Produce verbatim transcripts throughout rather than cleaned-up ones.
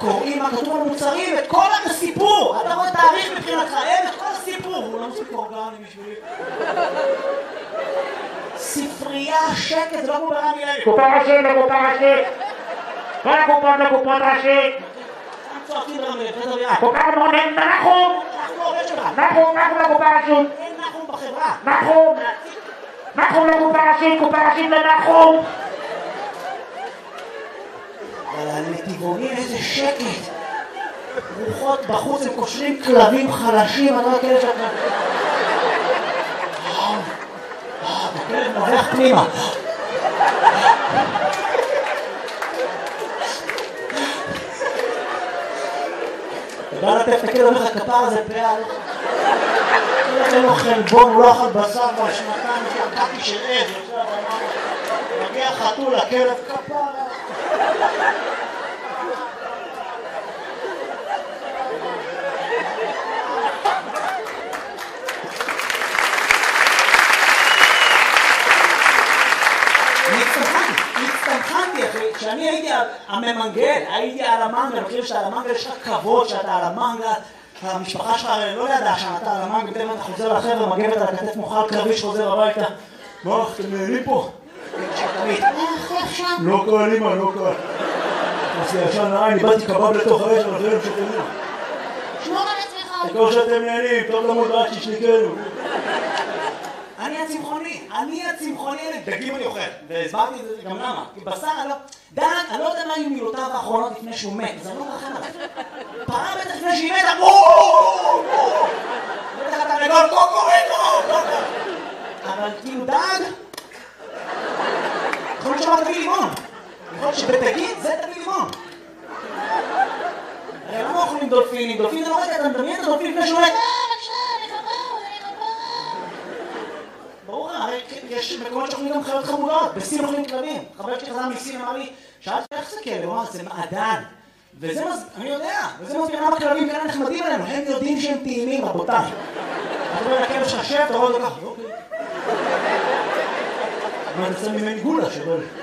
קוראים מה כתוב על מוצרים, את כל הסיפור. אתה רואה תאריך מבחינתך, אין את כל הסיפור. הוא לא מוסיף אורגני בשבילי. ספרייה, שקט, זה לא כמו ברמי לוי. קופה ראשית לקופה ראשית. כל הקופות לקופות ראשית. הם צועקים ברמי לוי, תדבר יד. קופה מונה, נחום. אנחנו עובד שלך. נחום, נחום לקופה ראשית. אין נחום בחברה. נחום. נחום לקופה ראשית, קופה ראשית לנחום. אבל הנתיבונים איזה שקט. רוחות בחוץ, הם קושרים כלבים חלשים, אני לא יודע כאלה שאתה... וואו, וואו, הכלב נובח פנימה. אתה בא לטף את הכלב, אומר לך כפר הזה פאה, אין לו חלבון, הוא לא אכל בשר כבר שנתיים, יש לו קקי של עז, מגיע חתול, הכלב כפר. הצטמחנתי, אחי, כשאני הייתי הממנגל, הייתי על המנגל, אני חושב שעל המנגל יש לך כבוד שאתה על המנגל, המשפחה שלך לא ידעה שאתה על המנגל, פתאום אתה חוזר לחבר'ה, מגבת על הכתף מוכל קרביש, חוזר הביתה. מה, אתם נהנים פה? לא קל, אמא, לא קל. עשי ישן העין, איבדתי קבב לתוך האש, אבל אחרים שתהנים. שמור על עצמך. תקור שאתם נהנים, טוב למוד רק שישליקנו. אני הצמחוני, אני הצמחוני, דגים אני אוכל, והסברתי את זה גם למה, כי בשר אני לא... דן, אני לא יודע מה היו מילותיו האחרונות לפני שהוא מת, אז אני לא מרחם עליו. פרה בטח לפני שהיא מתה, בואו! בטח אתה רגול, קוקוריקו! אבל כאילו דג... יכול להיות שמה תביא לימון. יכול להיות שבתגיד זה תביא לימון. הרי למה אוכלים דולפינים? דולפינים זה לא רגע, אתה מדמיין את הדולפין לפני שהוא מת. ברור, הרי יש מקומות שאוכלים גם חיות חמודות, בסין אוכלים כלבים. חבר שלי חזר מסין אמר לי, שאלתי איך זה כלב? הוא אמר, זה מעדן. וזה מז... אני יודע, וזה מסביר למה כלבים כאלה נחמדים עלינו, הם יודעים שהם טעימים, רבותיי. אתה רואה לכלב שלך שב, אתה רואה אותו ככה, אוקיי. אבל אני שם ממני גולה שבא לי.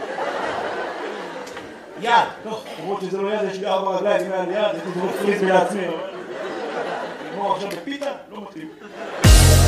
יד, טוב, למרות שזה לא יד, יש לי ארבע רגליים, אם היה לי יד, הייתי דורך פריז לעצמי. נגמור עכשיו בפיתה, לא מתאים.